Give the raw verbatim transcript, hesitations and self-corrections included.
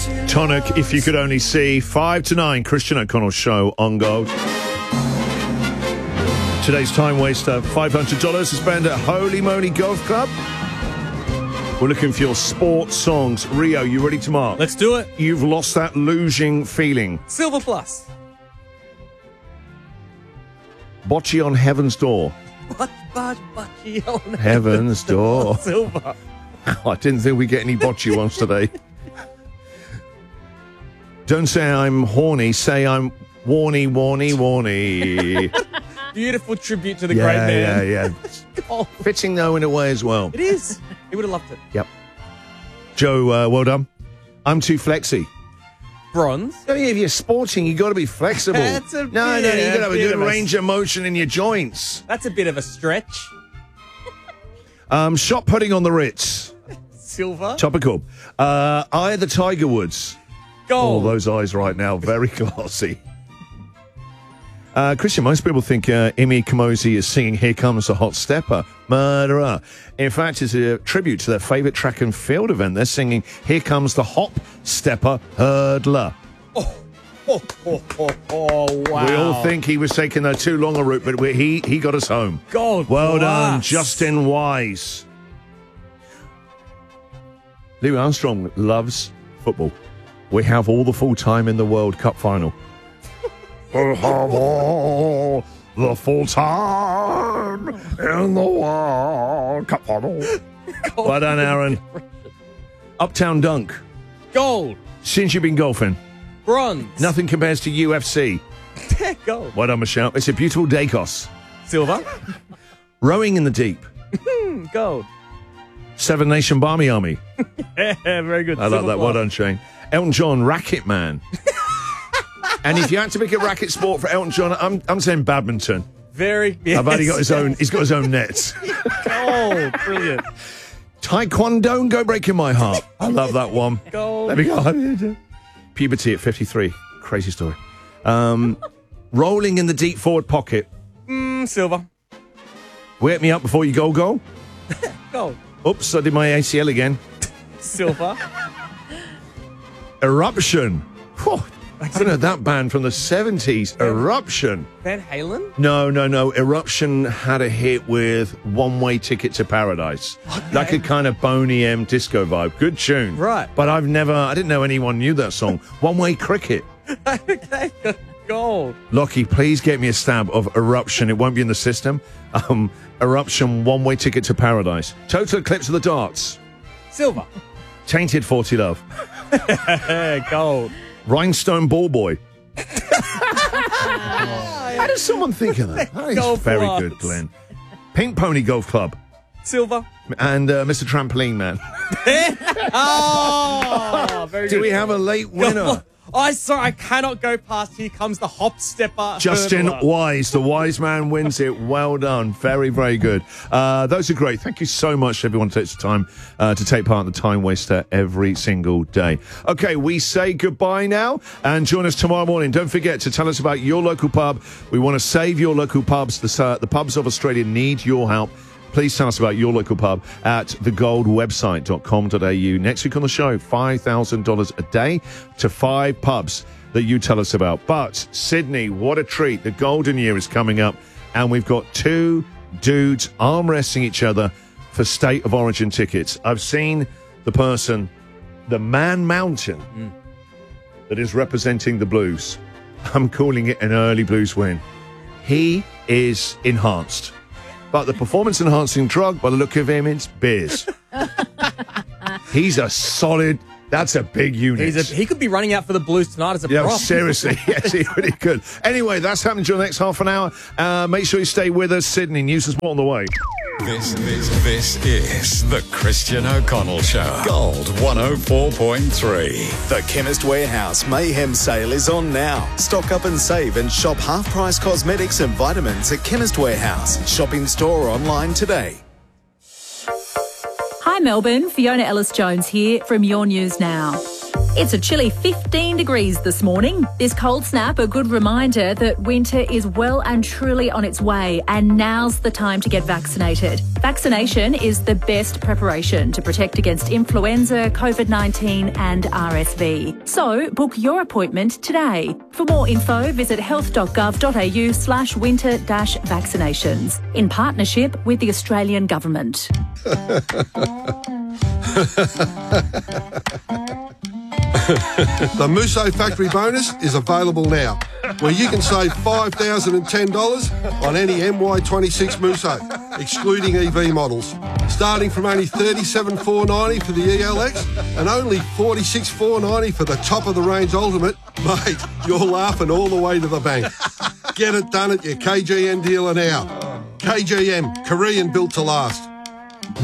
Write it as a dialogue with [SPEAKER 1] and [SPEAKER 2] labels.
[SPEAKER 1] Tonic, If You Could Only See. Five to nine, Christian O'Connell Show on Gold. Today's time waster, five hundred dollars to spend at Holy Moly Golf Club. We're looking for your sports songs. Rio, you ready to mark?
[SPEAKER 2] Let's do it.
[SPEAKER 1] You've lost that losing feeling.
[SPEAKER 2] Silver plus.
[SPEAKER 1] Bocce on Heaven's Door.
[SPEAKER 2] What, but, bocce on
[SPEAKER 1] Heaven's Door.
[SPEAKER 2] Silver.
[SPEAKER 1] I didn't think we'd get any bocce ones today. Don't say I'm horny, say I'm warny, warny, warny.
[SPEAKER 2] Beautiful tribute to the
[SPEAKER 1] yeah,
[SPEAKER 2] great man.
[SPEAKER 1] Yeah, yeah, oh. Fitting, though, in a way as well.
[SPEAKER 2] It is. He would have loved it.
[SPEAKER 1] Yep. Joe, uh, well done. I'm too flexy.
[SPEAKER 2] Bronze.
[SPEAKER 1] I mean, if you're sporting, you got to be flexible.
[SPEAKER 2] That's a
[SPEAKER 1] no,
[SPEAKER 2] bit,
[SPEAKER 1] no, you got to have a good
[SPEAKER 2] a,
[SPEAKER 1] range of motion in your joints.
[SPEAKER 2] That's a bit of a stretch.
[SPEAKER 1] Um, shot putting on the Ritz.
[SPEAKER 2] Silver.
[SPEAKER 1] Topical. Uh, Eye of the Tiger Woods.
[SPEAKER 2] Gold.
[SPEAKER 1] Oh, those eyes right now, very glossy. Uh, Christian, most people think uh, Imi Kamosi is singing Here Comes the Hot Stepper, Murderer. In fact, it's a tribute to their favourite track and field event. They're singing Here Comes the Hop Stepper Hurdler.
[SPEAKER 2] Oh, oh, oh, oh, oh, wow.
[SPEAKER 1] We all think he was taking the too long a route, but we, he, he got us home.
[SPEAKER 2] God
[SPEAKER 1] Well
[SPEAKER 2] bless.
[SPEAKER 1] done, Justin Wise. Louis Armstrong loves football. We have all the full time in the World Cup final. We have all the full time in the World Cup final. Well done, Aaron. Uptown Dunk.
[SPEAKER 2] Gold.
[SPEAKER 1] Since you've been golfing,
[SPEAKER 2] Bronze.
[SPEAKER 1] nothing compares to U F C.
[SPEAKER 2] Gold.
[SPEAKER 1] Well done, Michelle. It's a beautiful Dacos.
[SPEAKER 2] Silver.
[SPEAKER 1] Rowing in the Deep.
[SPEAKER 2] Gold.
[SPEAKER 1] Seven Nation Barmy Army.
[SPEAKER 2] Very good.
[SPEAKER 1] I like that. Well done, Shane. Elton John, Racket Man. And if you had to pick a racket sport for Elton John, I'm I'm saying badminton.
[SPEAKER 2] Very. Yes.
[SPEAKER 1] I've only got his own. He's got his own nets.
[SPEAKER 2] Gold. Brilliant.
[SPEAKER 1] Taekwondo, Go Breaking My Heart. I love that one.
[SPEAKER 2] Gold.
[SPEAKER 1] There we go. Puberty at fifty-three. Crazy story. Um, rolling in the deep forward pocket.
[SPEAKER 2] Mm, silver.
[SPEAKER 1] Wake me up before you go go.
[SPEAKER 2] Gold.
[SPEAKER 1] Oops, I did my A C L again.
[SPEAKER 2] Silver.
[SPEAKER 1] Eruption. Whew. I haven't heard that band from the seventies. Eruption.
[SPEAKER 2] Van Halen?
[SPEAKER 1] No, no, no. Eruption had a hit with One Way Ticket to Paradise.
[SPEAKER 2] Okay.
[SPEAKER 1] Like a kind of Boney M disco vibe. Good tune.
[SPEAKER 2] Right.
[SPEAKER 1] But I've never, I didn't know anyone knew that song. One Way Cricket.
[SPEAKER 2] Okay. Gold.
[SPEAKER 1] Lockie, please get me a stab of Eruption. It won't be in the system. Um, Eruption, One Way Ticket to Paradise. Total Eclipse of the Darts.
[SPEAKER 2] Silver.
[SPEAKER 1] Tainted forty Love.
[SPEAKER 2] Gold.
[SPEAKER 1] Rhinestone Ball Boy. How does someone think of that? That is
[SPEAKER 2] Golf
[SPEAKER 1] very
[SPEAKER 2] clubs.
[SPEAKER 1] good, Glenn. Pink Pony Golf Club.
[SPEAKER 2] Silver.
[SPEAKER 1] And uh, Mister Trampoline Man.
[SPEAKER 2] Oh, very
[SPEAKER 1] Do
[SPEAKER 2] good.
[SPEAKER 1] we have a late winner?
[SPEAKER 2] I saw. I cannot go past. Here comes the hop stepper.
[SPEAKER 1] Justin
[SPEAKER 2] hurdler.
[SPEAKER 1] Wise, the wise man wins it. Well done. Very, very good. Uh, those are great. Thank you so much to everyone who takes the time uh, to take part in the Time Waster every single day. Okay, we say goodbye now and join us tomorrow morning. Don't forget to tell us about your local pub. We want to save your local pubs. The, uh, the pubs of Australia need your help. Please tell us about your local pub at the gold website dot com dot a u. Next week on the show, five thousand dollars a day to five pubs that you tell us about. But, Sydney, what a treat. The golden year is coming up, and we've got two dudes arm wrestling each other for State of Origin tickets. I've seen the person, the Man Mountain, mm. that is representing the Blues. I'm calling it an early Blues win. He is enhanced. But the performance-enhancing drug, by the look of him, it's beers. He's a solid... That's a big unit.
[SPEAKER 2] He's a, he could be running out for the Blues tonight as a
[SPEAKER 1] yeah,
[SPEAKER 2] prop.
[SPEAKER 1] seriously. Yes, he really could. Anyway, that's happening during the next half an hour. Uh, make sure you stay with us. Sydney, news is more on the way.
[SPEAKER 3] This, this, this is the Christian O'Connell Show. Gold one oh four point three.
[SPEAKER 4] The Chemist Warehouse Mayhem Sale is on now. Stock up and save and shop half-price cosmetics and vitamins at Chemist Warehouse. Shop in store or online today.
[SPEAKER 5] Hi Melbourne, Fiona Ellis-Jones here from Your News Now. It's a chilly fifteen degrees this morning. This cold snap, a good reminder that winter is well and truly on its way, and now's the time to get vaccinated. Vaccination is the best preparation to protect against influenza, COVID nineteen and R S V. So book your appointment today. For more info, visit health.gov.au slash winter dash vaccinations in partnership with the Australian Government.
[SPEAKER 6] The Musso Factory Bonus is available now, where you can save five thousand ten dollars on any M Y twenty-six Musso, excluding E V models, starting from only thirty-seven thousand four hundred ninety dollars for the E L X and only forty-six thousand four hundred ninety dollars for the top-of-the-range Ultimate. Mate, you're laughing all the way to the bank. Get it done at your K G M dealer now. K G M, Korean built to last.